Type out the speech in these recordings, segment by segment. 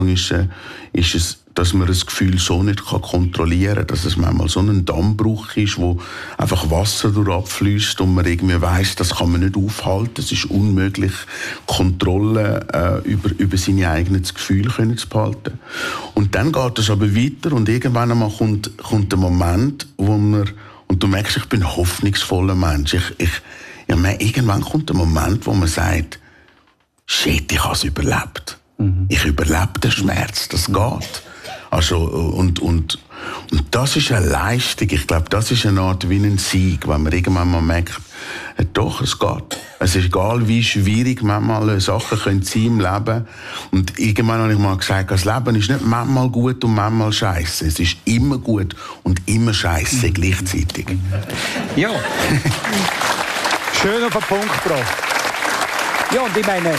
ist es, dass man das Gefühl so nicht kontrollieren kann, dass es manchmal so ein Dammbruch ist, wo einfach Wasser durchabfließt und man irgendwie weiss, das kann man nicht aufhalten, es ist unmöglich, Kontrolle über seine eigenen Gefühle zu behalten. Und dann geht es aber weiter und irgendwann einmal kommt der Moment, wo man, und du merkst, ich bin ein hoffnungsvoller Mensch, irgendwann kommt der Moment, wo man sagt, shit, ich habe es überlebt. Ich überlebe den Schmerz, das geht. Also, und das ist eine Leistung. Ich glaube, das ist eine Art wie ein Sieg, wenn man irgendwann mal merkt, doch, es geht. Es ist egal, wie schwierig manchmal Sachen sein im Leben. Und irgendwann habe ich mal gesagt, das Leben ist nicht manchmal gut und manchmal scheiße. Es ist immer gut und immer scheiße gleichzeitig. Ja. Schön auf den Punkt gebracht. Ja, und ich meine,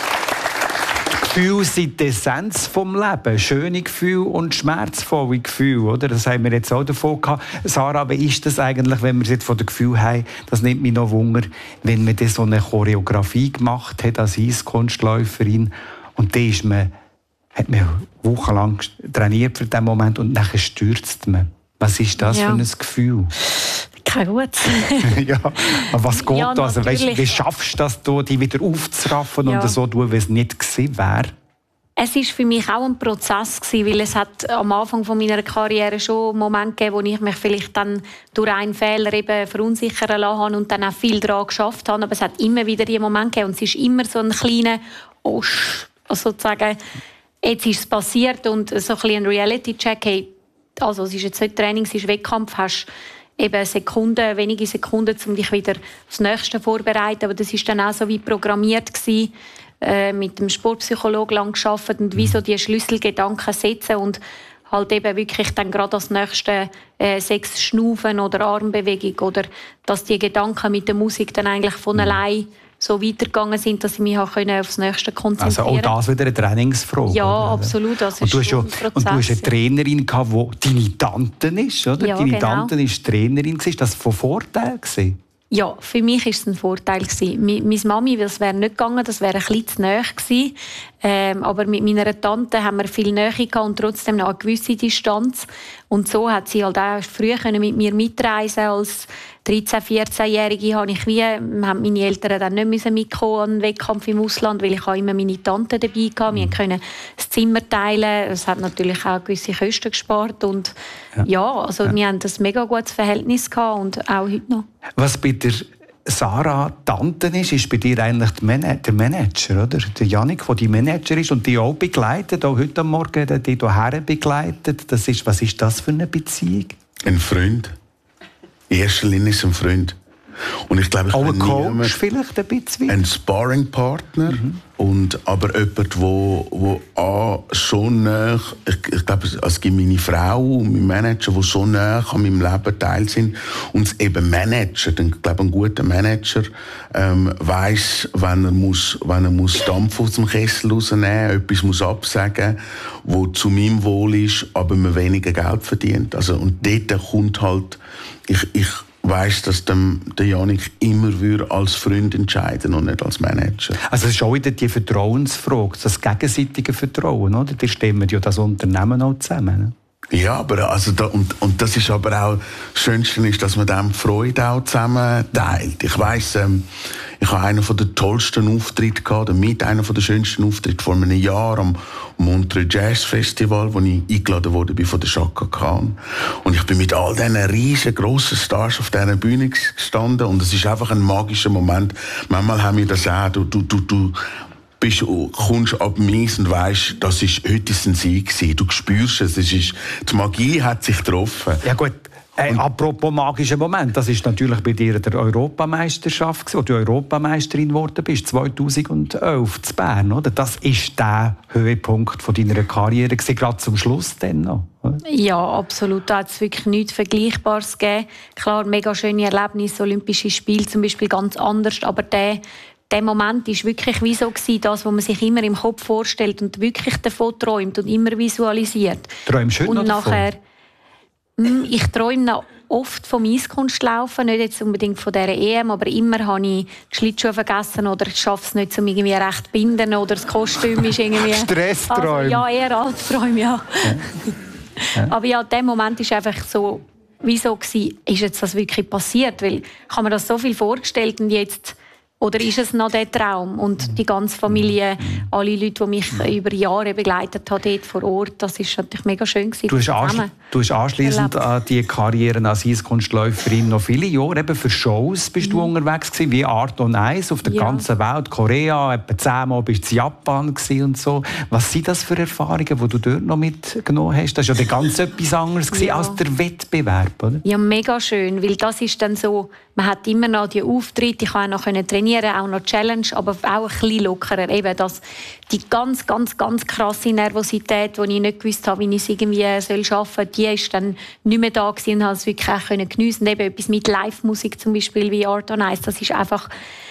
Gefühle sind die Essenz vom Leben. Schöne Gefühle und schmerzvolle Gefühle, oder? Das haben wir jetzt auch davon gehabt. Sarah, wie ist das eigentlich, wenn wir es jetzt von den Gefühlen haben? Das nimmt mich noch Wunder, wenn man so eine Choreografie gemacht hat als Eiskunstläuferin und dann hat man wochenlang trainiert für diesen Moment und dann stürzt man. Was ist das für ein Gefühl? Kein Gutes. Ja, aber was geht da? Also, wie schaffst du das, dich wieder aufzuraffen und so tun, wie es nicht gewesen wäre? Es war für mich auch ein Prozess, weil es hat am Anfang meiner Karriere schon Momente gegeben, wo ich mich vielleicht dann durch einen Fehler eben verunsichern lassen habe und dann auch viel daran geschafft habe. Aber es hat immer wieder die Momente gegeben und es ist immer so ein kleiner sozusagen, jetzt ist es passiert und so ein bisschen ein Reality-Check. Hey, also es ist jetzt nicht Training, es ist Wettkampf, hast eben wenige Sekunden, um dich wieder aufs Nächste vorzubereiten. Aber das war dann auch so wie programmiert gewesen, mit dem Sportpsychologen lang gearbeitet und wie so die Schlüsselgedanken setzen und halt eben wirklich dann gerade als nächste 6 Schnaufen oder Armbewegung oder dass die Gedanken mit der Musik dann eigentlich von allein so weitergegangen sind, dass ich mich aufs Nächste konzentrieren konnte. Also auch das wieder eine Trainingsfrage. Ja, oder? Absolut. Das und, du hast eine Trainerin gehabt, die deine Tante ist, oder? Ja, deine Tante war Trainerin. Ist das von Vorteil gewesen? Ja, für mich war es ein Vorteil gewesen. Meine Mami, das wäre nicht gegangen, das wäre ein bisschen zu nahe gewesen. Aber mit meiner Tante haben wir viel Nähe gehabt und trotzdem noch eine gewisse Distanz. Und so hat sie halt auch früher mit mir mitreisen als 13-, 14-Jährige haben meine Eltern dann nicht mitkommen an den Wettkampf im Ausland, weil ich immer meine Tante dabei hatte. Wir konnten das Zimmer teilen. Es hat natürlich auch gewisse Kosten gespart. Und wir haben ein mega gutes Verhältnis gehabt und auch heute noch. Was bei der Sarah Tante ist bei dir eigentlich der Manager, oder? Der Jannik, der die Manager ist und die auch begleitet, auch heute Morgen, die hierher begleitet. Was ist das für eine Beziehung? Ein Freund. In erster Linie ist ein Freund. Und ich glaube, auch ein Coach vielleicht ein bisschen? Ein Sparringpartner, aber jemand, wo schon nah, ich glaube, es gibt meine Frau und mein Manager, die so nah an meinem Leben teil sind und es eben managen. Ich glaube, ein guter Manager weiss, wenn er muss Dampf aus dem Kessel rausnehmen, etwas muss absagen, wo zu meinem Wohl ist, aber man weniger Geld verdient. Also, und dort kommt halt, ich weiss, dass der Jannik immer als Freund entscheiden und nicht als Manager. Also es ist auch wieder die Vertrauensfrage, das gegenseitige Vertrauen, oder? Die stemmen ja das Unternehmen auch zusammen. Ne? Ja, aber und das ist aber auch das Schönste ist, dass man dem Freude auch zusammen teilt. Ich weiss, ich habe einen der tollsten Auftritte gehabt, einer der schönsten Auftritte vor einem Jahr am Montreux Jazz Festival, wo ich eingeladen wurde von der Chaka Khan. Und ich bin mit all diesen riesengroßen Stars auf dieser Bühne gestanden und es ist einfach ein magischer Moment. Manchmal haben wir das auch, du kommst ab dem Eis und weisst, heute ist ein Sieg gewesen. Du spürst es, die Magie hat sich getroffen. Ja gut. Apropos magischer Moment, das ist natürlich bei dir der Europameisterschaft, wo du Europameisterin geworden bist, 2011 in Bern, oder? Das ist der Höhepunkt von deiner Karriere, gerade zum Schluss dann noch. Oder? Ja, absolut. Da hat es wirklich nichts Vergleichbares gegeben. Klar, mega schöne Erlebnisse, Olympische Spiele zum Beispiel ganz anders, aber der Moment war wirklich wie so das, was man sich immer im Kopf vorstellt und wirklich davon träumt und immer visualisiert. Träumst du heute noch davon? Ich träume noch oft vom Eiskunstlaufen, nicht jetzt unbedingt von dieser EM, aber immer habe ich die Schlittschuhe vergessen oder ich schaffe es nicht, um irgendwie recht zu binden oder das Kostüm ist irgendwie... Stressträume. Also, ja, eher Albträume, ja. Aber ja, der Moment ist einfach so, wieso gewesen, ist jetzt das wirklich passiert? Weil ich habe mir das so viel vorgestellt und jetzt... Oder ist es noch der Traum? Und die ganze Familie, alle Leute, die mich über Jahre begleitet haben, dort vor Ort, das war natürlich mega schön gewesen. Du hast anschliessend an die Karriere als Eiskunstläuferin noch viele Jahre eben für Shows bist du unterwegs gewesen, wie Art und Eis auf der ganzen Welt, Korea, etwa 10-mal bist du in Japan gewesen und so. Was sind das für Erfahrungen, die du dort noch mitgenommen hast? Das war ja ganz etwas anderes als der Wettbewerb, oder? Ja, mega schön, weil das ist dann so, man hat immer noch die Auftritte, ich konnte auch noch trainieren, auch noch Challenge, aber auch ein bisschen lockerer. Eben das, die ganz, ganz, ganz krasse Nervosität, die ich nicht gewusst habe, wie ich es irgendwie schaffen soll, die ist dann nicht mehr da gewesen und habe es wirklich auch geniessen. Eben etwas mit Live-Musik zum Beispiel wie Art on Ice, das ist einfach,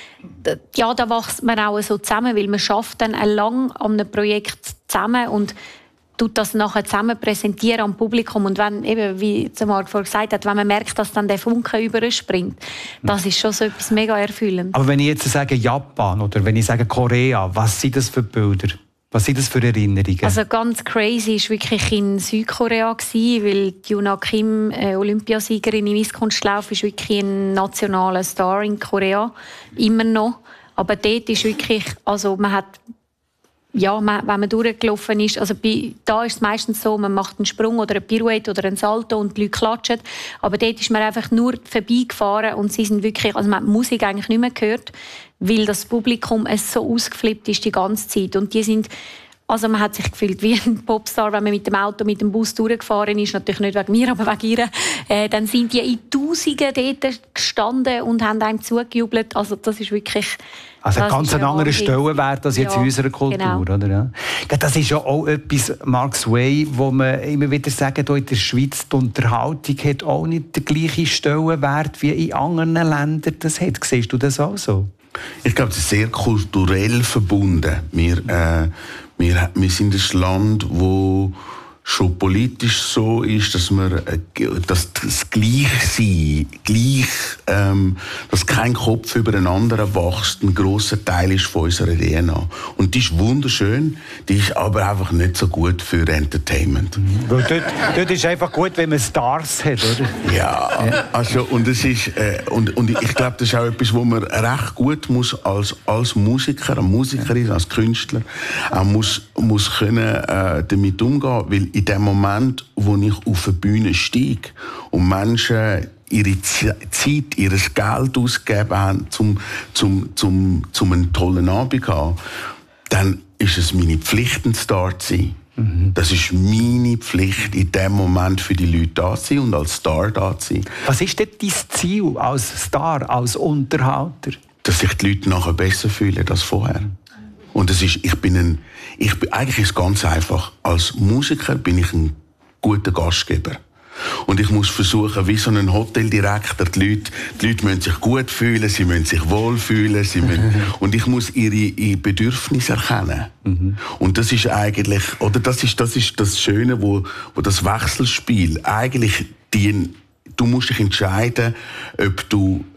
ja, da wächst man auch so zusammen, weil man schafft dann lang an einem Projekt zusammen und tut das nachher zusammen präsentieren am Publikum. Und wenn, eben, wie Marc vorhin gesagt hat, wenn man merkt, dass dann der Funke überspringt, das ist schon so etwas mega erfüllend. Aber wenn ich jetzt sage Japan oder wenn ich sage Korea, was sind das für Bilder? Was sind das für Erinnerungen? Also ganz crazy war wirklich in Südkorea, weil Yuna Kim, Olympiasiegerin im Eiskunstlauf, ist wirklich ein nationaler Star in Korea, immer noch. Aber dort ist wirklich, also man hat ja, wenn man durchgelaufen ist, also da ist es meistens so, man macht einen Sprung oder eine Pirouette oder einen Salto und die Leute klatschen. Aber dort ist man einfach nur vorbeigefahren und sie sind wirklich, also man hat die Musik eigentlich nicht mehr gehört, weil das Publikum so ausgeflippt ist die ganze Zeit. Und die sind, also man hat sich gefühlt wie ein Popstar, wenn man mit dem Auto, mit dem Bus durchgefahren ist, natürlich nicht wegen mir, aber wegen ihr. Dann sind die in Tausenden dort gestanden und haben einem zugejubelt. Also das ist wirklich... Also ein ganz anderer Stellenwert als jetzt in unserer Kultur, genau. Oder? Ja. Das ist ja auch etwas, Mark Sway, wo man immer wieder sagen, hier in der Schweiz, die Unterhaltung hat auch nicht den gleichen Stellenwert wie in anderen Ländern das hat. Siehst du das auch so? Ich glaube, es ist sehr kulturell verbunden. Wir sind ein Land, wo schon politisch so ist, dass dass das Gleichsein, dass kein Kopf über den anderen wächst, ein grosser Teil ist von unserer DNA. Und die ist wunderschön, die ist aber einfach nicht so gut für Entertainment. Dort ist einfach gut, wenn man Stars hat, oder? Ja, also, und es ist, und ich glaube, das ist auch etwas, wo man recht gut muss als Musiker, als Musikerin, als Künstler, auch muss können damit umgehen, weil in dem Moment, wo ich auf eine Bühne steige und Menschen ihre Zeit, ihr Geld ausgegeben haben, zum einen tollen Abend zu haben, dann ist es meine Pflicht, ein Star zu sein. Das ist meine Pflicht, in dem Moment für die Leute da zu sein und als Star da zu sein. Was ist denn dein Ziel als Star, als Unterhalter? Dass sich die Leute nachher besser fühlen als vorher. Und das ist, eigentlich ist es ganz einfach. Als Musiker bin ich ein guter Gastgeber. Und ich muss versuchen, wie so ein Hoteldirektor, die Leute müssen sich gut fühlen, sie müssen sich wohlfühlen, und ich muss ihre Bedürfnisse erkennen. Und das ist eigentlich, oder das ist das Schöne, wo das Wechselspiel eigentlich du musst dich entscheiden, ob du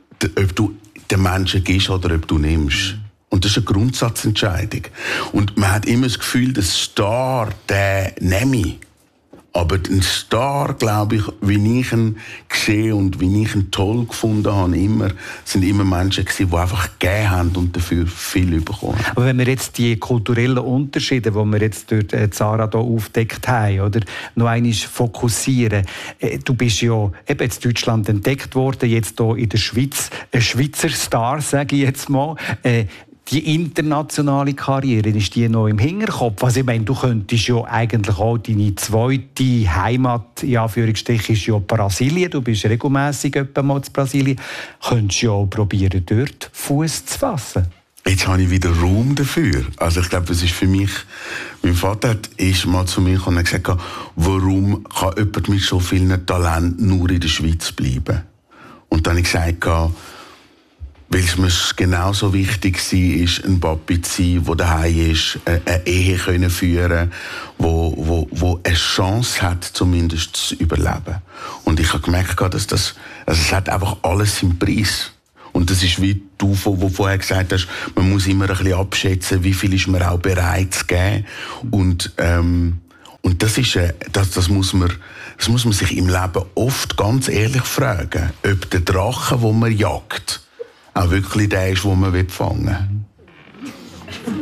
den Menschen gibst oder ob du nimmst. Und das ist eine Grundsatzentscheidung. Und man hat immer das Gefühl, der Star, der nehme ich. Aber ein Star, glaube ich, wie ich ihn gesehen und wie ich ihn toll gefunden habe, sind immer Menschen gewesen, die einfach gegeben haben und dafür viel bekommen. Aber wenn wir jetzt die kulturellen Unterschiede, die wir jetzt durch Zara hier aufgedeckt haben, oder, noch einmal fokussieren. Du bist ja eben in Deutschland entdeckt worden, jetzt hier in der Schweiz, ein Schweizer Star, sage ich jetzt mal. Die internationale Karriere, ist die noch im Hinterkopf? Also ich meine, du könntest ja eigentlich auch deine zweite Heimat, in Anführungsstrichen, ist ja Brasilien. Du bist regelmässig mal in Brasilien. Könntest ja auch probieren, dort Fuß zu fassen. Jetzt habe ich wieder Raum dafür. Also ich glaube, das ist für mich... Mein Vater ist mal zu mir und hat gesagt, warum kann jemand mit so vielen Talenten nur in der Schweiz bleiben? Und dann habe ich gesagt, weil es mir genauso wichtig war, ein Papi zu sein, der daheim ist, eine Ehe können führen, wo eine Chance hat, zumindest zu überleben. Und ich habe gemerkt, dass es hat einfach alles seinen Preis. Und das ist wie du, wo vorher gesagt hast, man muss immer ein bisschen abschätzen, wie viel ist man auch bereit zu geben. Und das ist, das muss man sich im Leben oft ganz ehrlich fragen, ob der Drache, den man jagt, auch wirklich der ist, den man fangen will.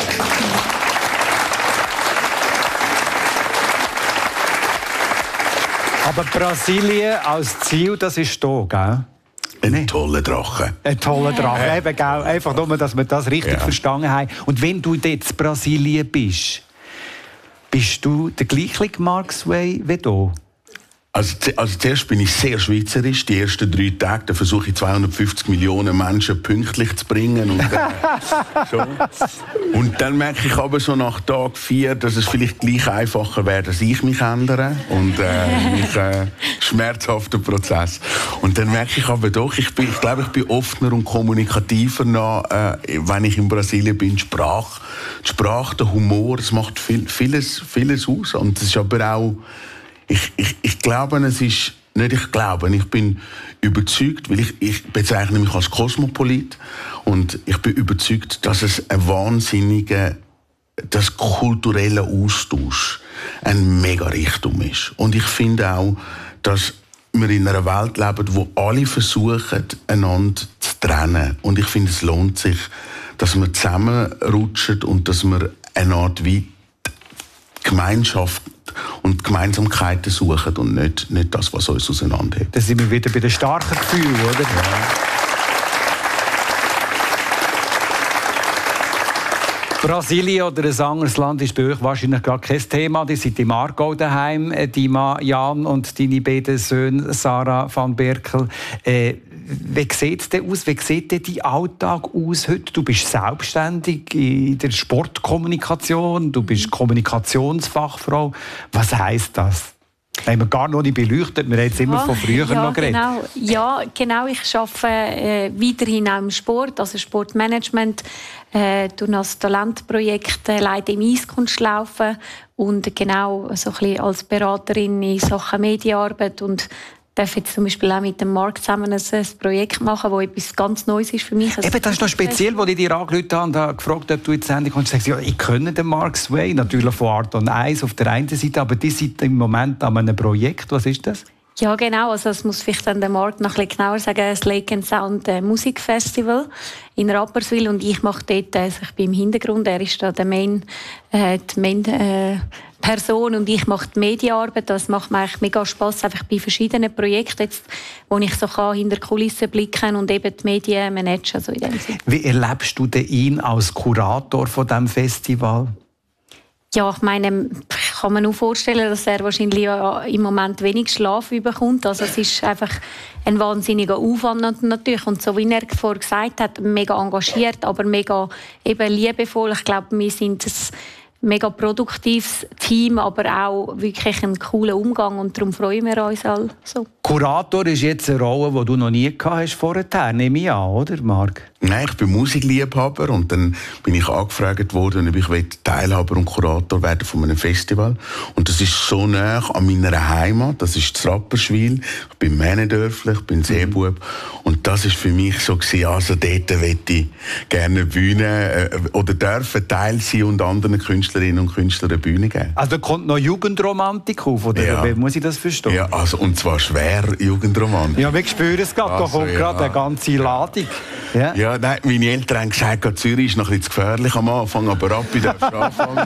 Aber Brasilien als Ziel, das ist da, gell? Ein toller Drache. Ein toller Drache, eben, gell? Einfach nur, dass wir das richtig verstanden haben. Und wenn du dort in Brasilien bist du der gleiche Mark Sway wie du? Also zuerst bin ich sehr schweizerisch. Die ersten 3 Tage da versuche ich 250 Millionen Menschen pünktlich zu bringen. Und dann merke ich aber so nach Tag 4, dass es vielleicht gleich einfacher wäre, dass ich mich ändere. Und schmerzhafter Prozess. Und dann merke ich aber doch, ich glaube, ich bin offener und kommunikativer noch, wenn ich in Brasilien bin. Die Sprache, der Humor, das macht vieles aus. Und es ist aber auch... Ich glaube, ich bin überzeugt, weil ich bezeichne mich als Kosmopolit und ich bin überzeugt, dass es ein wahnsinniger, das kulturelle Austausch ein mega Reichtum ist. Und ich finde auch, dass wir in einer Welt leben, wo alle versuchen, einander zu trennen. Und ich finde, es lohnt sich, dass wir zusammenrutschen und dass wir eine Art wie Gemeinschaft und Gemeinsamkeiten suchen und nicht das, was uns auseinanderhält. Da sind wir wieder bei den starken Gefühlen, oder? Ja. Brasilien oder ein anderes Land ist bei euch wahrscheinlich gar kein Thema. Die sind im Aargau daheim, die Mann Jan und deine beiden Söhne Sarah van Berkel. Wie sieht es denn aus? Wie sieht denn dein Alltag aus heute? Du bist selbstständig in der Sportkommunikation, du bist Kommunikationsfachfrau. Was heisst das? Haben wir gar noch nicht beleuchtet, wir haben jetzt immer von früher noch geredet. Genau. Ich arbeite weiterhin auch im Sport, also Sportmanagement, das Talentprojekt leite im Eiskunstlaufen und genau so ein bisschen als Beraterin in Sachen Medienarbeit und darf jetzt zum Beispiel auch mit dem Marc zusammen ein Projekt machen, das etwas ganz Neues ist für mich. Eben, das ist noch speziell, als ich dir angerufen habe und gefragt habe, ob du jetzt endlich kommst. Ich sagte, ja, ich kenne den Mark Sway, natürlich von Art und Eis auf der einen Seite, aber die sind im Moment an einem Projekt. Was ist das? Ja, genau. Also, das muss vielleicht dann der Marc noch ein bisschen genauer sagen. Das Lake and Sound Musikfestival in Rapperswil. Und ich mache dort, also ich bin im Hintergrund, er ist da die Main Person und ich mache die Medienarbeit. Das macht mir eigentlich mega Spass, einfach bei verschiedenen Projekten, jetzt, wo ich so kann, hinter die Kulissen blicken und eben die Medien managen. Also in dem Sinne. Wie erlebst du denn ihn als Kurator von diesem Festival? Ja, ich meine, ich kann mir nur vorstellen, dass er wahrscheinlich im Moment wenig Schlaf bekommt. Also es ist einfach ein wahnsinniger Aufwand natürlich. Und so wie er vorher gesagt hat, mega engagiert, aber mega eben liebevoll. Ich glaube, wir sind ein mega produktives Team, aber auch wirklich einen coolen Umgang und darum freuen wir uns alle so. Kurator ist jetzt eine Rolle, die du noch nie gehabt hast vorher, nehme ich an, oder Marc? Nein, ich bin Musikliebhaber und dann bin ich angefragt worden, ob ich Teilhaber und Kurator werden von einem Festival. Und das ist so nah an meiner Heimat, das ist das Rapperswil. Ich bin Mähnendörfler, ich bin Seebub. Und das ist für mich so gewesen, also dort möchte ich gerne Bühne oder dürfen Teil sein und anderen Künstlerinnen und Künstlern eine Bühne geben. Also da kommt noch Jugendromantik auf, oder ja. Wie muss ich das verstehen? Ja, also, und zwar schwer Jugendromantik. Ja, wir spüren es gerade, da kommt gerade eine ganze Ladung. Ja, nein, meine Eltern haben gesagt, Zürich ist noch ein bisschen zu gefährlich am Anfang, aber Rappi darfst du anfangen.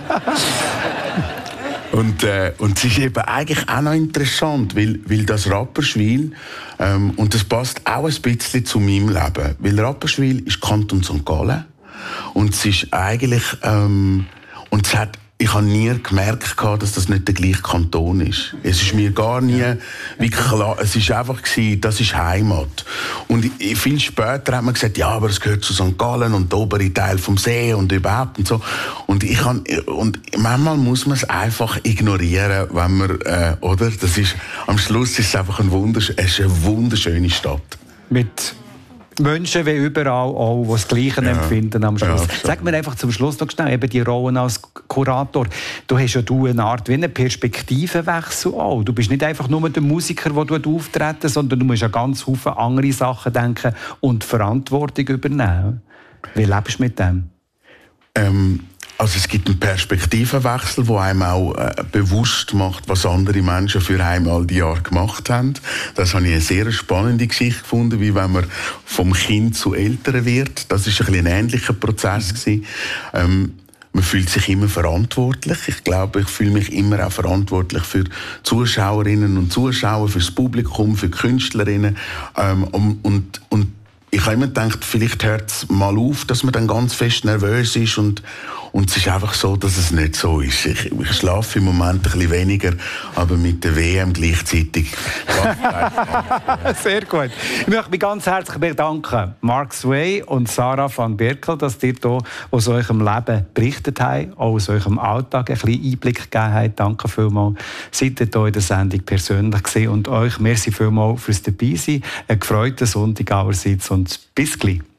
Und es ist eben eigentlich auch noch interessant, weil das Rapperswil, und das passt auch ein bisschen zu meinem Leben, weil Rapperswil ist Kanton St. Gallen und es ist eigentlich, und es hat, ich habe nie gemerkt, dass das nicht der gleiche Kanton ist. Es ist mir gar nie wie klar. Es ist einfach gewesen, das ist Heimat. Und viel später hat man gesagt, ja, aber es gehört zu St. Gallen und der obere Teil vom See und überhaupt und so. Und manchmal muss man es einfach ignorieren, wenn man, oder? Das ist, am Schluss ist es einfach eine wunderschöne Stadt. Mit Menschen wie überall auch, die das Gleiche empfinden am Schluss. Ja, sag mir einfach zum Schluss noch schnell, eben die Rolle als Kurator. Du hast ja eine Art wie einen Perspektivenwechsel auch. Du bist nicht einfach nur der Musiker, der auftreten, sondern du musst an ganz viele andere Sachen denken und Verantwortung übernehmen. Wie lebst du mit dem? Also es gibt einen Perspektivenwechsel, der einem auch bewusst macht, was andere Menschen für einmal die Jahre gemacht haben. Das habe ich eine sehr spannende Geschichte gefunden, wie wenn man vom Kind zu Eltern wird. Das ist ein bisschen ein ähnlicher Prozess gewesen. Man fühlt sich immer verantwortlich. Ich glaube, ich fühle mich immer auch verantwortlich für Zuschauerinnen und Zuschauer, für das Publikum, für Künstlerinnen. Und ich habe immer gedacht, vielleicht hört es mal auf, dass man dann ganz fest nervös ist und es ist einfach so, dass es nicht so ist. Ich schlafe im Moment ein bisschen weniger, aber mit der WM gleichzeitig. Sehr gut. Ich möchte mich ganz herzlich bedanken, Mark Sway und Sarah van Berkel, dass ihr hier aus eurem Leben berichtet habt, auch aus eurem Alltag ein bisschen Einblick gegeben habt. Danke vielmals. Seid ihr hier in der Sendung persönlich gesehen und euch merci vielmals fürs Dabeisein. Einen gefreuten Sonntag allerseits und bis gleich.